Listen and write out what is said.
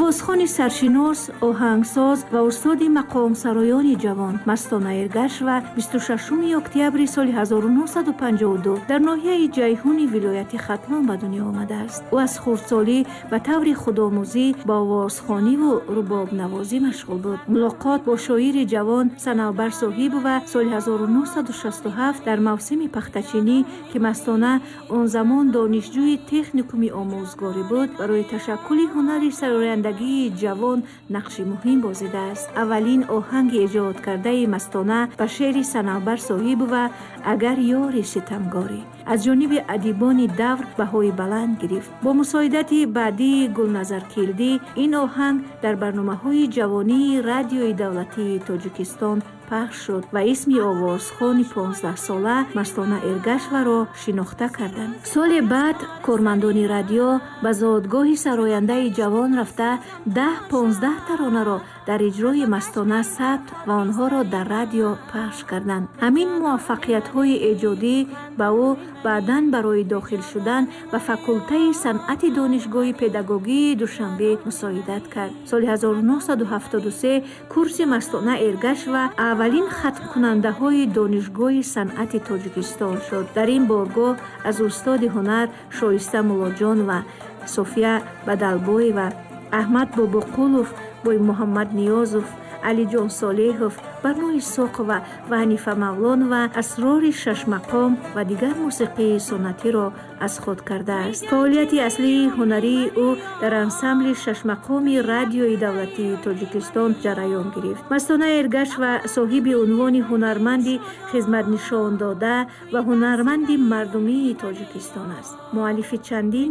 овозхони саршинос, оҳангсоз ва устоди мақомсароёни ҷавон Мастона Эргашева 26 октябри соли 1952 дар ноҳияи Ҷайҳуни вилояти Хатлон ба дунё омадааст. ӯ аз хурдсолӣ ба таври худомӯзӣ ба овозхониву рубобнавозӣ машғул буд. мулоқот бо шоири ҷавон Санавбар Соҳибова соли 1967 дар мавсими пахтачинӣ ки Мастона он замон донишҷӯи техникуми омӯзгорӣ буд, барои ташаккули ҳунари сарояндагии ҷавон нақши муҳим бозидааст. аввалин оҳанги эҷодкардаи Мастона ба шеъри Санавбар Соҳибова «Агар ёри ситамгорӣ» аз ҷониби адибони давр баҳои баланд гирифт. бо мусоидати баъдии Гулназаркилдӣ ин оҳанг дар барномаҳои ҷавонии радиои давлатии Тоҷикистон пахш шуд ва исми овозхони 15-сола Мастона Эргашеваро шинохта карданд. соли баъд кормандони радио ба зодгоҳи сарояндаи ҷавон рафта 10-15 таронаро дар иҷрои Мастона сабт ва онҳоро дар радио пахш карданд. ҳамин муваффақиятҳои эҷодӣ ба ӯ баъдан барои дохил шудан ба факултаи санъати донишгоҳи педагогии Душанбе мусоидат кард. соли 1973 курси Мастона Эргашева аввалин хатмкунандаҳои донишгоҳи санъати Тоҷикистон шуд. дар ин боргоҳ аз устоди ҳунар Шоиста Муллоҷон ва София Бадалбоева, Аҳмад Бобоқулов, Бой Муҳаммад Ниёзов, Алиҷон Солеҳов, Барно Исоқова ва Ҳанифа Мавлонова асрори шашмақом ва дигар мусиқии суннатиро аз худ кардааст. фаъолияти аслии ҳунарии ӯ дар ансамбли шашмақоми радиои давлатии Тоҷикистон ҷараён гирифт. Мастона Эргашева соҳиби унвони ҳунарманди хизматнишондода ва ҳунарманди мардумии Тоҷикистон аст. муаллифи чандин